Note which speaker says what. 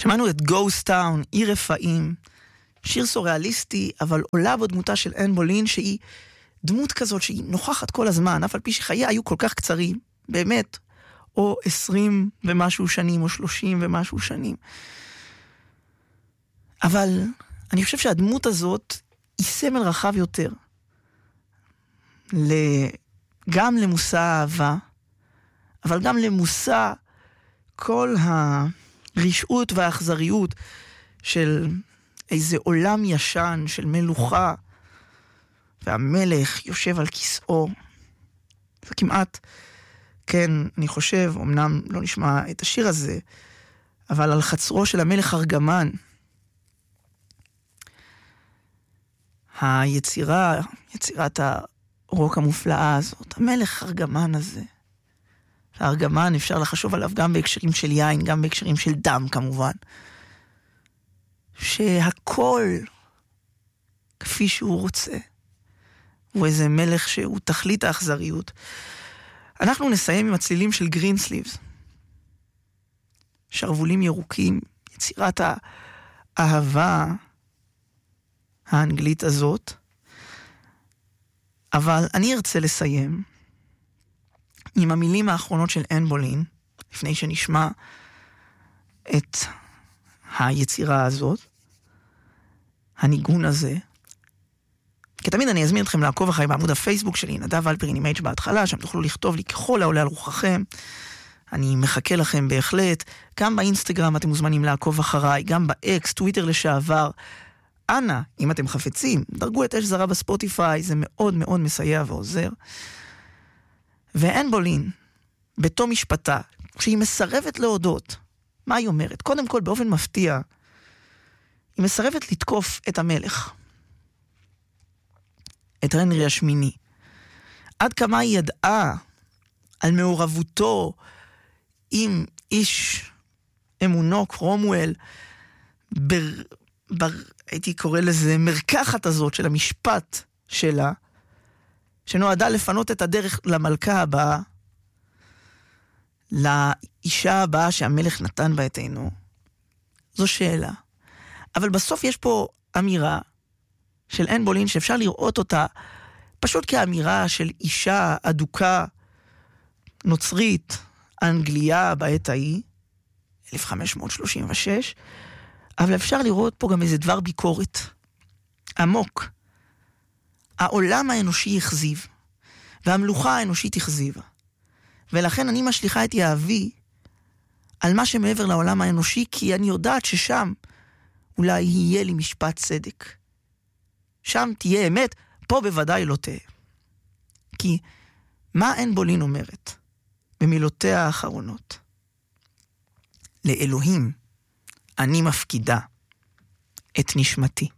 Speaker 1: שמענו את Ghost Town, עיר רפאים, שיר סוריאליסטי, אבל עולה בו דמותה של אן בולין, שהיא דמות כזאת שהיא נוכחת כל הזמן, אף על פי שחייה היו כל כך קצרים, באמת, או 20 ומשהו שנים, או 30 ומשהו שנים. אבל אני חושב שהדמות הזאת היא סמל רחב יותר, גם למושא האהבה, אבל גם למושא כל הרשעות והאכזריות של איזה עולם ישן של מלוכה, והמלך יושב על כיסאו. זה כמעט, כן, אני חושב, אמנם לא נשמע את השיר הזה, אבל על חצרו של המלך ארגמן. יצירת הרוק המופלאה הזאת, המלך ארגמן הזה. הארגמן אפשר לחשוב עליו גם בהקשרים של יין, גם בהקשרים של דם כמובן. שהכל כפי שהוא רוצה. הוא איזה מלך שהוא תכלית האכזריות. אנחנו נסיים עם הצלילים של גרינסליבס. שרבולים ירוקים, יצירת האהבה האנגלית הזאת. אבל אני ארצה לסיים עם המילים האחרונות של אן בולין, לפני שנשמע את היצירה הזאת, הניגון הזה. כתמיד אני אזמין אתכם לעקוב אחרי בעמוד הפייסבוק שלי, נדב אלפרין עם H בהתחלה, שם תוכלו לכתוב לי ככל העולה על רוחכם. אני מחכה לכם בהחלט. גם באינסטגרם אתם מוזמנים לעקוב אחריי, גם באקס, טוויטר לשעבר. אנא, אם אתם חפצים, דרגו את אש זרה בספוטיפיי, זה מאוד מאוד מסייע ועוזר. ואן בולין, בתום משפטה, כשהיא מסרבת להודות, מה היא אומרת? קודם כל, באופן מפתיע, היא מסרבת לתקוף את המלך, את הנרי השמיני. עד כמה היא ידעה על מעורבותו עם איש אמונו, קרומואל, הייתי קורא לזה מרקחת הזאת של המשפט שלה, שנועדה לפנות את הדרך למלכה הבאה, לאישה הבאה שהמלך נתן בה את עינו. זו שאלה. אבל בסוף יש פה אמירה של אן בולין שאפשר לראות אותה פשוט כאמירה של אישה אדוקה, נוצרית, אנגליה בעת ההיא, 1536, אבל אפשר לראות פה גם איזה דבר ביקורת עמוק. העולם האנושי הכזיב, והמלוכה האנושית הכזיבה. ולכן אני משליחה את יהבי על מה שמעבר לעולם האנושי, כי אני יודעת ששם אולי יהיה לי משפט צדק. שם תהיה אמת, פה בוודאי לא תהיה. כי מה אן בולין אומרת במילותיה האחרונות? לאלוהים אני מפקידה את נשמתי.